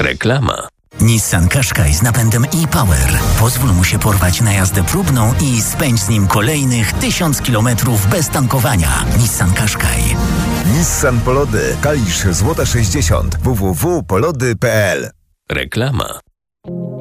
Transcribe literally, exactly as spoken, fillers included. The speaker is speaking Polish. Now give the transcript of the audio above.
Reklama. Nissan Qashqai z napędem e-Power. Pozwól mu się porwać na jazdę próbną i spędź z nim kolejnych tysiąc kilometrów bez tankowania. Nissan Qashqai. Nissan Polody. Kalisz Złota sześćdziesiąt. w w w kropka polody kropka p l. Reklama.